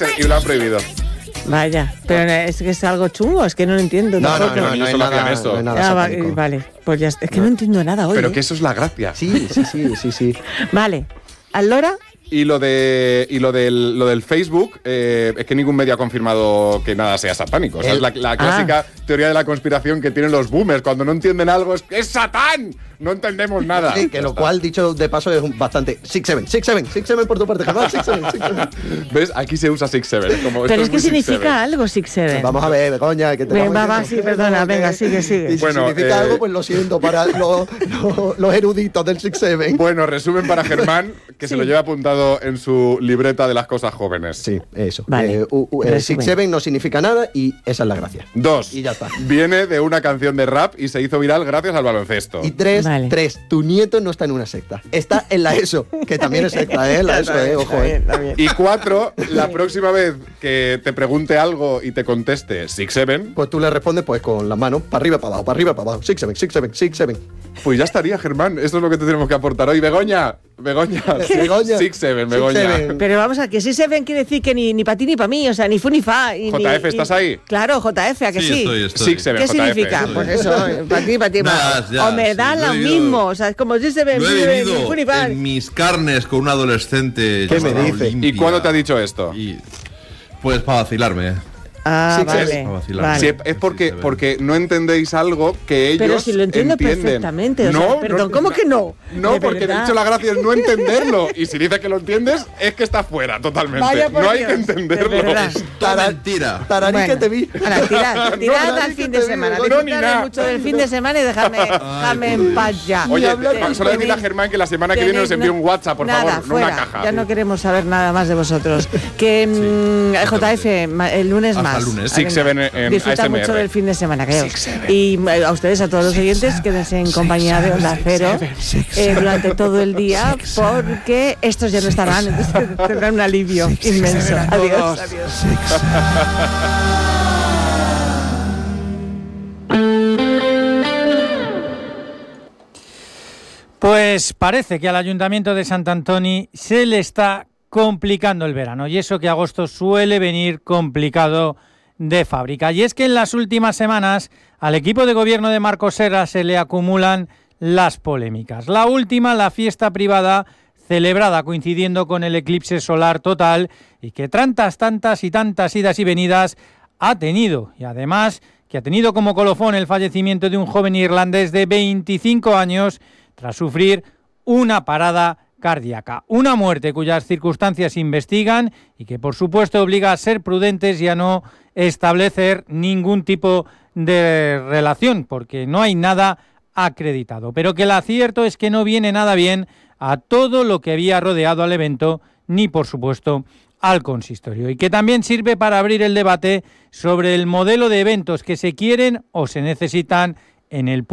y lo han prohibido. Vaya, pero es que es algo chungo, es que no lo entiendo. No hay nada. Vale, pues ya está. Es que no entiendo nada hoy. Pero que eso es la gracia. Sí. Vale, ¿Allora? Y lo del Facebook, es que ningún medio ha confirmado que nada sea satánico. O sea, es la clásica teoría de la conspiración que tienen los boomers. Cuando no entienden algo, es ¡Satán! No entendemos nada. Sí, que lo cual, dicho de paso, es bastante... 6-7 por tu parte, Germán, 6-7. ¿Ves? Aquí se usa 6-7. Pero es que significa algo 6-7. Vamos a ver, Begoña, que te perdona, venga, sigue. Y si significa algo, pues lo siento para los eruditos del 6-7. Bueno, resumen para Germán, que se lo lleva apuntado en su libreta de las cosas jóvenes. Sí, eso. Vale. 6-7 no significa nada y esa es la gracia. 2. Y ya está. Viene de una canción de rap y se hizo viral gracias al baloncesto. Y 3, tu nieto no está en una secta. Está en la ESO, que también es secta, la ESO, ojo, Y 4, la próxima vez que te pregunte algo y te conteste 6-7, pues tú le respondes pues con las manos para arriba, para abajo. 6-7. Pues ya estaría, Germán. Esto es lo que te tenemos que aportar hoy. Begoña. 6-7, Begoña. Pero vamos a que 6-7 quiere decir que ni para ti ni para mí, o sea, ni fu ni fa. JF, ¿estás ahí? Claro, JF, ¿a que sí? Estoy. 6-7, ¿Qué JF. significa? Pues eso, para ti. O me da lo mismo, o sea, es como 6-7, lo he vivido ni fu ni fa. en mis carnes con un adolescente. ¿Qué me dice? ¿Y cuándo te ha dicho esto? Pues para vacilarme. Vale. Sí, es porque no entendéis algo que ellos pero si lo entiendo entienden. perfectamente. O sea, perdón, ¿cómo que no? No, porque de hecho la gracia es no entenderlo. Y si dices que lo entiendes, es que está fuera totalmente. No hay que entenderlo. Mentira. Tararí que te vi. Tirad al fin de semana. Disfrutad mucho del fin de semana y dejadme en paz ya. Oye, solo decirle a Germán que la semana que viene nos envíe un WhatsApp, por favor, no una caja. Ya no queremos saber nada más de vosotros. Que JF, el lunes más. Hasta el lunes. 6-7 en Disfruta ASMR. mucho del fin de semana, creo. Y a ustedes, a todos los oyentes, quédense en compañía de Onda Cero durante todo el día, porque estos ya no estarán, entonces tendrán un alivio inmenso. Adiós. Pues parece que al Ayuntamiento de Sant Antoni se le está complicando el verano, y eso que agosto suele venir complicado de fábrica. Y es que en las últimas semanas al equipo de gobierno de Marcos Serra se le acumulan las polémicas. La última, la fiesta privada celebrada coincidiendo con el eclipse solar total, y que tantas idas y venidas ha tenido, y además que ha tenido como colofón el fallecimiento de un joven irlandés de 25 años tras sufrir una parada cardíaca. Una muerte cuyas circunstancias se investigan y que por supuesto obliga a ser prudentes y a no establecer ningún tipo de relación, porque no hay nada acreditado. Pero que el acierto es que no viene nada bien a todo lo que había rodeado al evento, ni por supuesto al consistorio, y que también sirve para abrir el debate sobre el modelo de eventos que se quieren o se necesitan en el pueblo.